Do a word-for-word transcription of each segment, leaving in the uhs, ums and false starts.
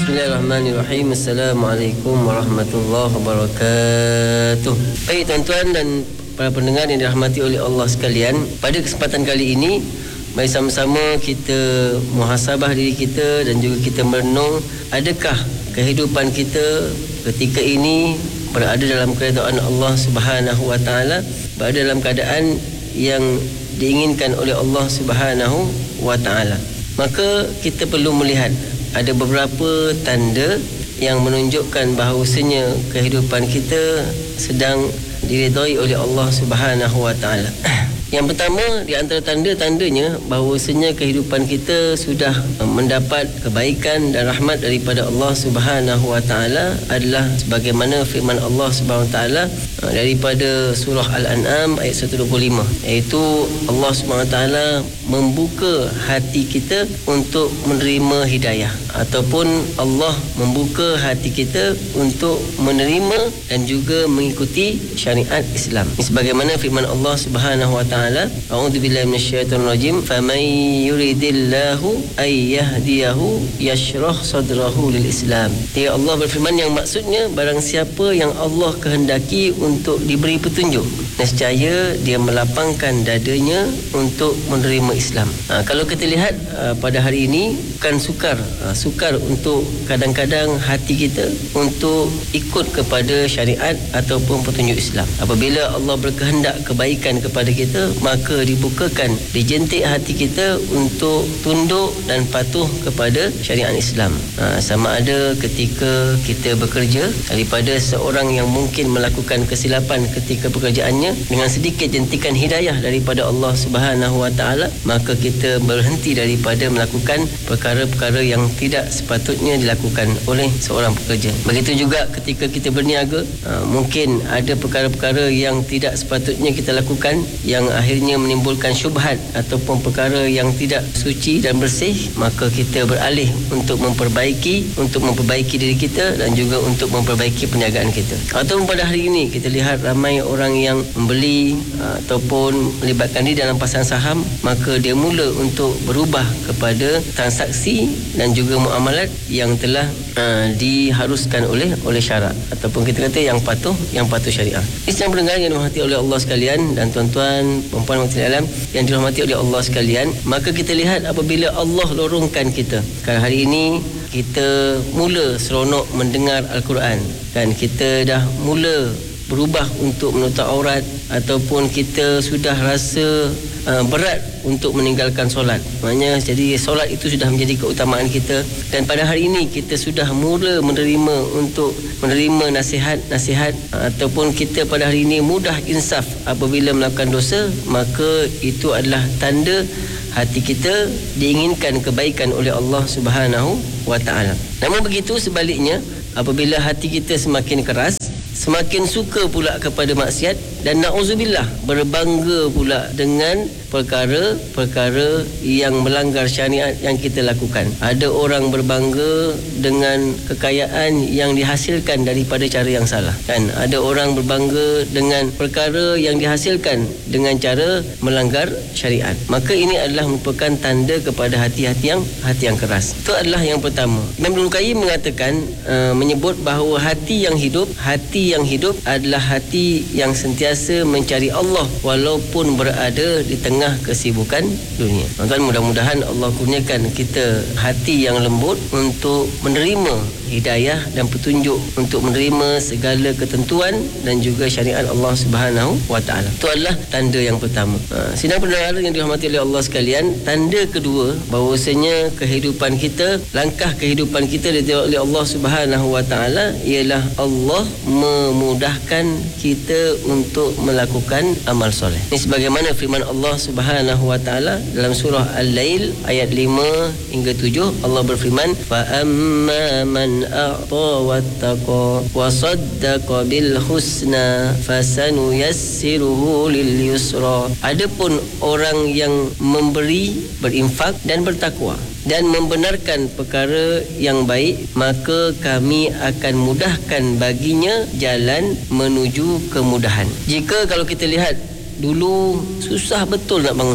Bismillahirrahmanirrahim. Assalamualaikum warahmatullahi wabarakatuh. Baik tuan-tuan dan para pendengar yang dirahmati oleh Allah sekalian, pada kesempatan kali ini mari sama-sama kita muhasabah diri kita dan juga kita merenung adakah kehidupan kita ketika ini berada dalam keredaan Allah Subhanahu wa taala, berada dalam keadaan yang diinginkan oleh Allah Subhanahu wa taala. Maka kita perlu melihat ada beberapa tanda yang menunjukkan bahawasanya kehidupan kita sedang diredai oleh Allah Subhanahu wa taala. Yang pertama di antara tanda-tandanya bahawasanya kehidupan kita sudah mendapat kebaikan dan rahmat daripada Allah Subhanahu wa taala adalah sebagaimana firman Allah Subhanahu wa taala daripada surah Al-An'am ayat seratus dua puluh lima, iaitu Allah Subhanahu wa taala membuka hati kita untuk menerima hidayah, ataupun Allah membuka hati kita untuk menerima dan juga mengikuti syariat Islam. Ini sebagaimana firman Allah Subhanahu wa taala, a'udzubillahi minasyaitonir rajim, faman yuridillahu ay yahdiyahu yashrah sadrahu lil Islam. Ya, Allah berfirman yang maksudnya barang siapa yang Allah kehendaki untuk diberi petunjuk, nescaya dia melapangkan dadanya untuk menerima Islam. Ha, kalau kita lihat ha, pada hari ini bukan sukar ha, sukar untuk kadang-kadang hati kita untuk ikut kepada syariat ataupun petunjuk Islam. Apabila Allah berkehendak kebaikan kepada kita, maka dibukakan, dijentik hati kita untuk tunduk dan patuh kepada syariat Islam. Ha, sama ada ketika kita bekerja, daripada seorang yang mungkin melakukan kesilapan ketika pekerjaannya, dengan sedikit jentikan hidayah daripada Allah Subhanahu wa taala, maka kita berhenti daripada melakukan perkara-perkara yang tidak sepatutnya dilakukan oleh seorang pekerja. Begitu juga ketika kita berniaga, ha, mungkin ada perkara-perkara yang tidak sepatutnya kita lakukan yang akhirnya menimbulkan syubhat ataupun perkara yang tidak suci dan bersih, maka kita beralih untuk memperbaiki untuk memperbaiki diri kita dan juga untuk memperbaiki perniagaan kita. Ataupun pada hari ini kita lihat ramai orang yang membeli ataupun melibatkan diri dalam pasaran saham, maka dia mula untuk berubah kepada transaksi dan juga muamalat yang telah uh, diharuskan oleh oleh syarak, ataupun kita kata yang patuh yang patuh syariah. Islam pendengar yang dirahmati oleh Allah sekalian dan tuan-tuan perempuan wakil alam yang dirahmati oleh Allah sekalian, maka kita lihat apabila Allah lorongkan kita, kan hari ini kita mula seronok mendengar Al-Quran, kan kita dah mula berubah untuk menutup aurat, ataupun kita sudah rasa uh, berat untuk meninggalkan solat. Maknanya jadi solat itu sudah menjadi keutamaan kita, dan pada hari ini kita sudah mula menerima untuk menerima nasihat-nasihat, uh, ataupun kita pada hari ini mudah insaf apabila melakukan dosa, maka itu adalah tanda hati kita diinginkan kebaikan oleh Allah Subhanahu wa taala. Namun begitu sebaliknya, apabila hati kita semakin keras, semakin suka pula kepada maksiat, dan na'udzubillah berbangga pula dengan perkara-perkara yang melanggar syariat yang kita lakukan. Ada orang berbangga dengan kekayaan yang dihasilkan daripada cara yang salah, kan? Ada orang berbangga dengan perkara yang dihasilkan dengan cara melanggar syariat. Maka ini adalah merupakan tanda kepada hati-hati yang hati yang keras. Itu adalah yang pertama. Imam Ibnu Qayyim mengatakan uh, menyebut bahawa hati yang hidup, hati yang hidup adalah hati yang sentiasa mencari Allah walaupun berada di tengah kesibukan dunia. Tuan-tuan, mudah-mudahan Allah kurniakan kita hati yang lembut untuk menerima hidayah dan petunjuk, untuk menerima segala ketentuan dan juga syariat Allah Subhanahu wa taala. Itu adalah tanda yang pertama. Ha, sidang pendengar yang dirahmati oleh Allah sekalian, tanda kedua bahawasanya kehidupan kita, langkah kehidupan kita ditengok oleh Allah Subhanahu wa taala ialah Allah memudahkan kita untuk melakukan amal soleh. Ini sebagaimana firman Allah Subhanahu wa taala dalam surah Al-Lail ayat lima hingga tujuh. Allah berfirman, fa amma man a'ta wattaqa wa saddaqa bil husna fasanuyassiruhu lil yusra. Adapun orang yang memberi, berinfak dan bertakwa dan membenarkan perkara yang baik, maka kami akan mudahkan baginya jalan menuju kemudahan. Jika kalau kita lihat dulu susah betul nak bangun subuh,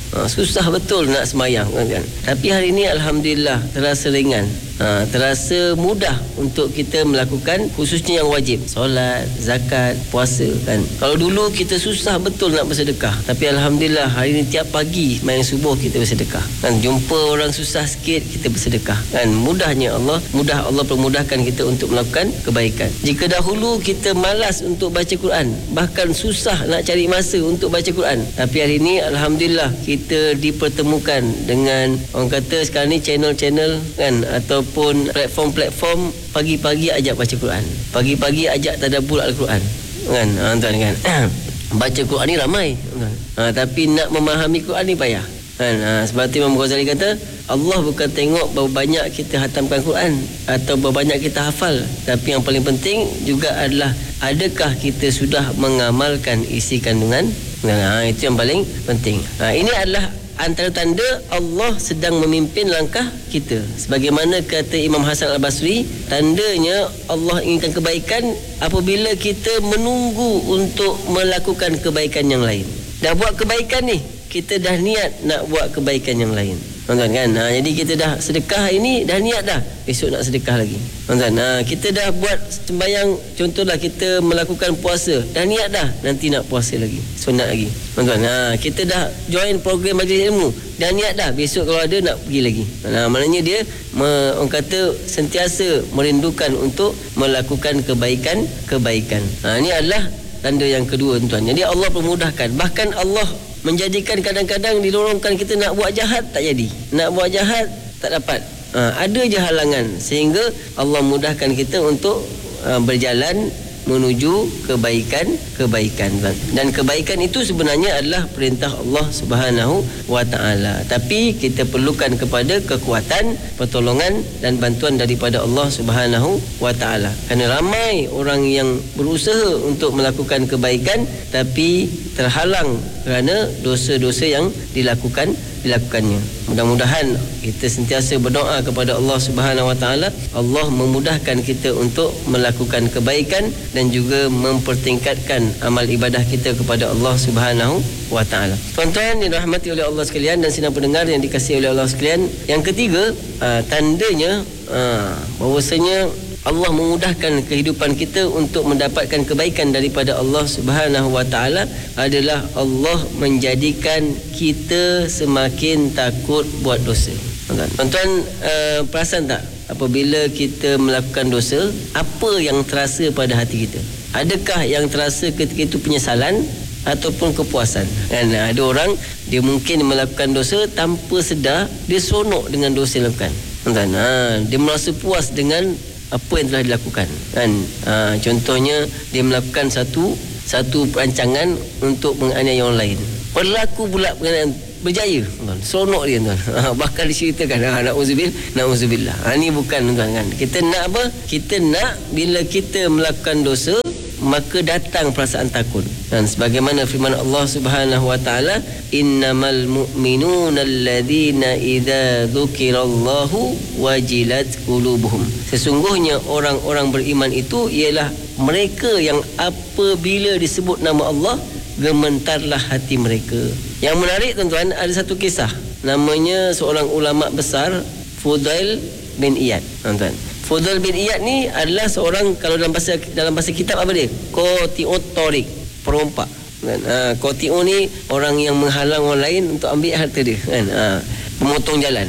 Ha, susah betul nak sembahyang kan. Tapi hari ini alhamdulillah terasa ringan. Ha, terasa mudah untuk kita melakukan khususnya yang wajib, solat, zakat, puasa kan. Kalau dulu kita susah betul nak bersedekah, tapi alhamdulillah hari ini tiap pagi main subuh kita bersedekah kan. Jumpa orang susah sikit kita bersedekah kan. Mudahnya Allah, mudah Allah permudahkan kita untuk melakukan kebaikan. Jika dahulu kita malas untuk baca Quran, bahkan susah nak cari masa untuk baca Quran, tapi hari ini alhamdulillah kita dipertemukan dengan orang kata sekarang ni channel-channel kan, atau pun platform-platform pagi-pagi ajak baca Quran, pagi-pagi ajak tadabbur Al-Quran kan. Ha, tuan kan. Baca Quran ni ramai kan. Ha, tapi nak memahami Quran ni payah kan. Ha, seperti Imam Ghazali kata, Allah bukan tengok berapa banyak kita hatamkan Quran atau berapa banyak kita hafal, tapi yang paling penting juga adalah adakah kita sudah mengamalkan isi kandungan. Ha, itu yang paling penting. Ha, ini adalah antara tanda Allah sedang memimpin langkah kita. Sebagaimana kata Imam Hasan Al-Basri, tandanya Allah inginkan kebaikan apabila kita menunggu untuk melakukan kebaikan yang lain. Dah buat kebaikan ni, kita dah niat nak buat kebaikan yang lain. Tuan-tuan kan. Ha, jadi kita dah sedekah ini, dah niat dah esok nak sedekah lagi. Tuan-tuan, ha, kita dah buat sembahyang, contohlah kita melakukan puasa, dah niat dah nanti nak puasa lagi, sunat lagi. Tuan-tuan, ha, kita dah join program majlis ilmu, dah niat dah besok kalau ada nak pergi lagi. Ha, maknanya dia me, orang kata sentiasa merindukan untuk melakukan kebaikan-kebaikan. Ha, ini adalah tanda yang kedua tuan-tuan. Jadi Allah permudahkan. Bahkan Allah menjadikan kadang-kadang didorongkan kita nak buat jahat tak jadi, nak buat jahat tak dapat. Ha, ada je halangan sehingga Allah mudahkan kita untuk ha, berjalan menuju kebaikan-kebaikan. Dan kebaikan itu sebenarnya adalah perintah Allah Subhanahu wa taala. Tapi kita perlukan kepada kekuatan, pertolongan dan bantuan daripada Allah Subhanahu wa taala. Kerana ramai orang yang berusaha untuk melakukan kebaikan tapi terhalang kerana dosa-dosa yang dilakukan dilakukannya. Mudah-mudahan kita sentiasa berdoa kepada Allah Subhanahu wa taala, Allah memudahkan kita untuk melakukan kebaikan dan juga mempertingkatkan amal ibadah kita kepada Allah Subhanahu wa taala. Tuan-tuan yang dirahmati oleh Allah sekalian dan sidang pendengar yang dikasihi oleh Allah sekalian, yang ketiga aa, tandanya aa, bahawasanya Allah memudahkan kehidupan kita untuk mendapatkan kebaikan daripada Allah Subhanahu wa taala adalah Allah menjadikan kita semakin takut buat dosa. Tuan-tuan, uh, perasan tak apabila kita melakukan dosa, apa yang terasa pada hati kita? Adakah yang terasa ketika itu penyesalan ataupun kepuasan? Kan ada orang dia mungkin melakukan dosa tanpa sedar, dia seronok dengan dosa yang dilakukan. Tuan-tuan, ha, dia merasa puas dengan apa yang telah dilakukan kan. Ha, contohnya dia melakukan satu satu perancangan untuk menganiaya orang lain, berlaku pula penganiayaan, berjaya, tuan, seronok dia tuan. Ha, bahkan diceritakan, ha, na'udzubillah, na'udzubillah. Ha, ni bukan tuan kan. Kita nak apa? Kita nak bila kita melakukan dosa maka datang perasaan takut. Dan sebagaimana firman Allah Subhanahu wa taala, innamal mu'minuna alladzina idza dzukirallahu wajilat qulubuhum. Sesungguhnya orang-orang beriman itu ialah mereka yang apabila disebut nama Allah gemetarlah hati mereka. Yang menarik tuan-tuan, ada satu kisah, namanya seorang ulama besar, Fudail bin Iyad. Tuan-tuan, Fudail bin Iyad ni adalah seorang, kalau dalam bahasa dalam bahasa kitab apa dia? Qati'ut tariq, perompak. Kan? Ha, qati'u ni orang yang menghalang orang lain untuk ambil harta dia, kan? Ha, pemotong jalan.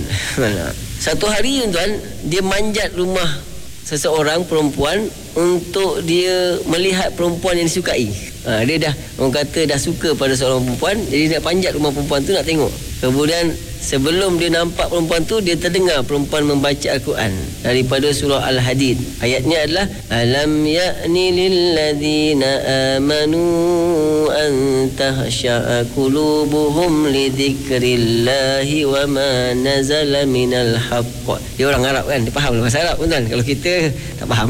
Satu hari tuan, dia manjat rumah seseorang perempuan untuk dia melihat perempuan yang disukai. Ha, dia dah, orang kata dah suka pada seorang perempuan, jadi dia panjat rumah perempuan tu nak tengok. Kemudian sebelum dia nampak perempuan tu, dia terdengar perempuan membaca Al-Quran daripada surah Al-Hadid. Ayatnya adalah alam ya'ni lilladzina amanu an tahsha'a qulubuhum li dzikrillahi wa ma nazala minal haqq. Dia orang Arab kan, dia faham bahasa Arab tuan. Kalau kita tak faham.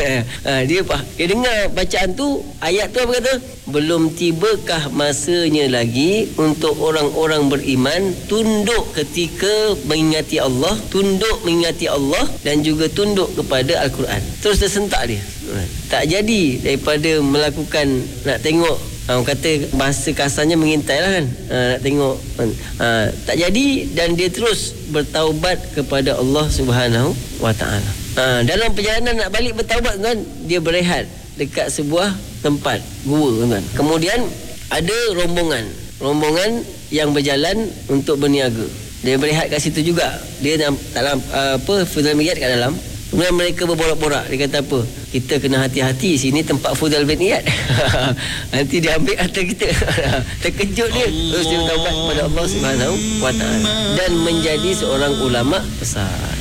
ha, dia faham. Dia dengar bacaan tu, ayat tu apa kata? Belum tibakah masanya lagi untuk orang-orang beriman tunduk ketika mengingati Allah, tunduk mengingati Allah dan juga tunduk kepada Al-Quran. Terus tersentak dia. Tak jadi daripada melakukan nak tengok Ha, orang kata bahasa kasarnya mengintai lah kan. Ha, nak tengok. Ha, tak jadi dan dia terus bertaubat kepada Allah Subhanahu Wa Taala. Ha, dalam perjalanan nak balik bertaubat tuan, dia berehat dekat sebuah tempat gua tuan. Kemudian ada rombongan, rombongan yang berjalan untuk berniaga. Dia berehat kat situ juga. Dia dalam, dalam uh, apa Fudal bin Iyad kat dalam. Kemudian mereka berborak-borak. Dia kata apa? Kita kena hati-hati, sini tempat Fudal bin Iyad. Nanti dia ambil harta kita. Terkejut dia. Terus dia bertaubat kepada Allah Subhanahu Wa Taala dan menjadi seorang ulama besar.